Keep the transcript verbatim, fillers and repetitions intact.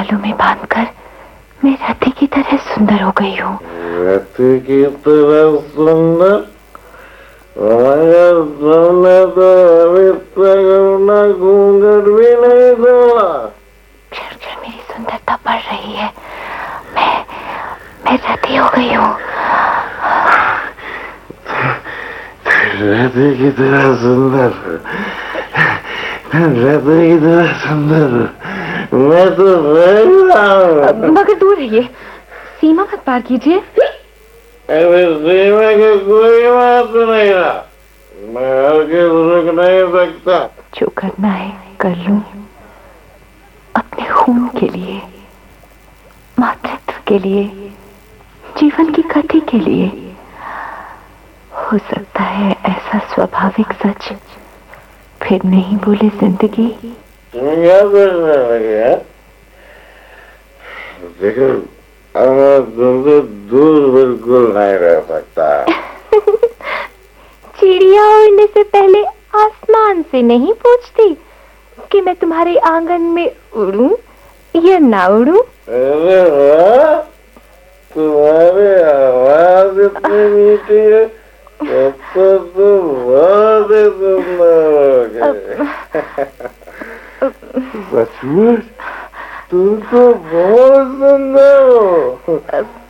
बालों में बांधकर मैं रति की तरह सुंदर हो गई हूँ। रति की तरह सुंदर? तुमने तो अभी तक अपना घूंघट भी नहीं खोला। क्षण क्षण मेरी सुंदरता बढ़ रही है। मैं मैं रति हो गई हूँ। रति की तरह सुंदर, रति की तरह सुंदर मैं तो मगर दूर रहिए, सीमा मत पार कीजिए। अरे सीमा की कोई बात नहीं रहा, मैं हरगिज़ रुक नहीं सकता। जो करना है कर लूं, अपने खून के लिए, मातृत्व के लिए, जीवन की गति के लिए। हो सकता है ऐसा स्वाभाविक सच फिर नहीं बोले जिंदगी। तुम क्या करने लगे? देखो, अब मैं तुमसे दूर बिल्कुल नहीं रह सकता। चिड़िया उड़ने से पहले आसमान से नहीं पूछती कि मैं तुम्हारे आंगन में उड़ूं या ना उड़ूं? अरे वाह, तुम्हारी आवाज इतनी मीठी है, तब तो तुम बहुत ही सुंदर हो गए। सचमुच तुम तो बहुत सुंदर हो।